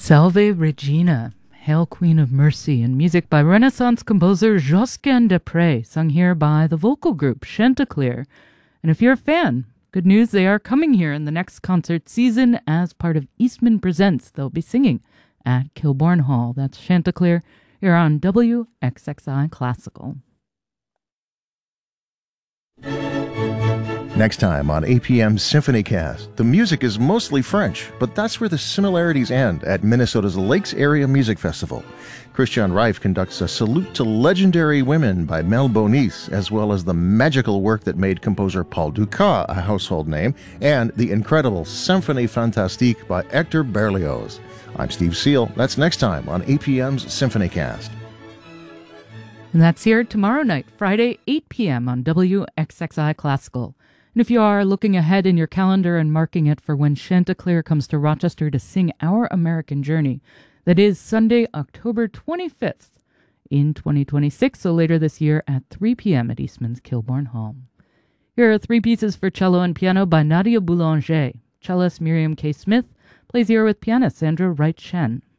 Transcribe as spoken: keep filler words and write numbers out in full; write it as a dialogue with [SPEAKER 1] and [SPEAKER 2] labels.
[SPEAKER 1] Salve Regina, Hail Queen of Mercy, and music by Renaissance composer Josquin des Prez, sung here by the vocal group Chanticleer. And if you're a fan, good news, they are coming here in the next concert season as part of Eastman Presents. They'll be singing at Kilbourne Hall. That's Chanticleer here on W X X I Classical.
[SPEAKER 2] Next time on A P M's SymphonyCast, the music is mostly French, but that's where the similarities end at Minnesota's Lakes Area Music Festival. Christian Reif conducts a salute to legendary women by Mel Bonis, as well as the magical work that made composer Paul Dukas a household name, and the incredible Symphonie Fantastique by Hector Berlioz. I'm Steve Seal. That's next time on A P M's SymphonyCast.
[SPEAKER 1] And that's here tomorrow night, Friday, eight p.m. on W X X I Classical. And if you are looking ahead in your calendar and marking it for when Chanticleer comes to Rochester to sing Our American Journey, that is Sunday, October twenty-fifth in twenty twenty-six, so later this year at three p.m. at Eastman's Kilbourne Hall. Here are three pieces for cello and piano by Nadia Boulanger. Cellist Miriam K. Smith plays here with pianist Sandra Wright-Shen.